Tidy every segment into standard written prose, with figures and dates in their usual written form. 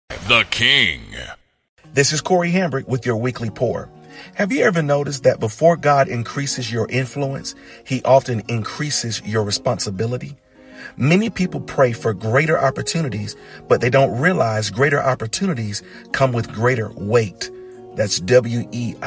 The King. This is Corey Hambrick with your weekly pour. Have you ever noticed that before God increases your influence, he often increases your responsibility? Many people pray for greater opportunities, but they don't realize greater opportunities come with greater weight. That's WEIGHT.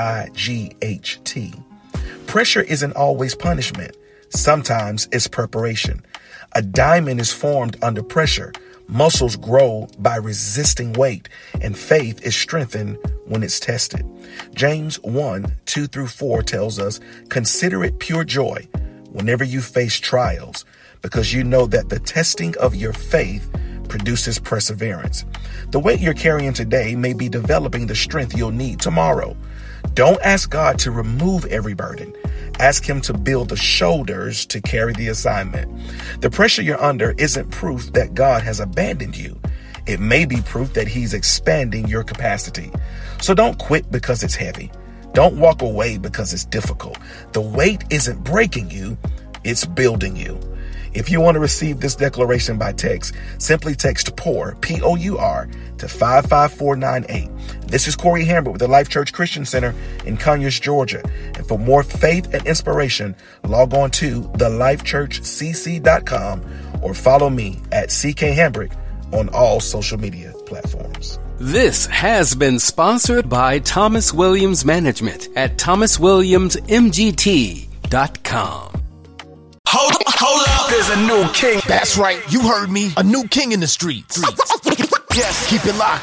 Pressure isn't always punishment. Sometimes it's preparation. A diamond is formed under pressure. Muscles grow by resisting weight, and faith is strengthened when it's tested. James 1:2-4 tells us, "Consider it pure joy whenever you face trials, because you know that the testing of your faith produces perseverance." The weight you're carrying today may be developing the strength you'll need tomorrow. Don't ask God to remove every burden. Ask him to build the shoulders to carry the assignment. The pressure you're under isn't proof that God has abandoned you. It may be proof that he's expanding your capacity. So don't quit because it's heavy. Don't walk away because it's difficult. The weight isn't breaking you, it's building you. If you want to receive this declaration by text, simply text POUR, P-O-U-R, to 55498. This is Corey Hambrick with the Life Church Christian Center in Conyers, Georgia. And for more faith and inspiration, log on to thelifechurchcc.com or follow me at CK Hambrick on all social media platforms. This has been sponsored by Thomas Williams Management at thomaswilliamsmgt.com. Hold up, there's a new king. That's right, you heard me. A new king in the streets. Yes, Keep it locked.